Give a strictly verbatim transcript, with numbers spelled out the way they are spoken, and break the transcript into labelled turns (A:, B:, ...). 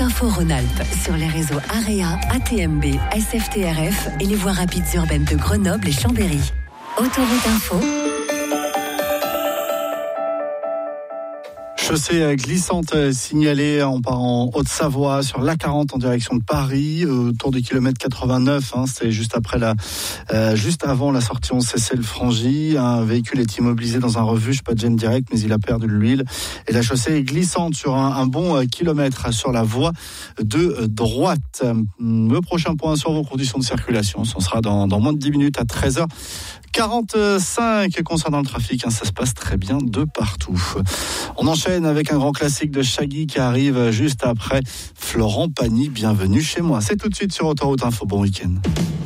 A: Autoroute Info Rhône-Alpes sur les réseaux AREA, A T M B, S F T R F et les voies rapides urbaines de Grenoble et Chambéry. Autoroute Info.
B: Chaussée glissante signalée, on part en Haute-Savoie sur l'A quarante en direction de Paris, autour du kilomètre quatre-vingt-neuf, hein, c'est juste après la, euh, juste avant la sortie on Cessel-Frangy. Un véhicule est immobilisé dans un refuge, pas de gêne directe, mais il a perdu de l'huile. Et la chaussée est glissante sur un, un bon kilomètre sur la voie de droite. Le prochain point sur vos conditions de circulation, ce sera dans, dans moins de dix minutes à treize heures quarante-cinq. Concernant le trafic, hein, ça se passe très bien de partout. On enchaîne avec un grand classique de Shaggy qui arrive juste après Florent Pagny. Bienvenue chez moi. C'est tout de suite sur Autoroute Info. Bon week-end.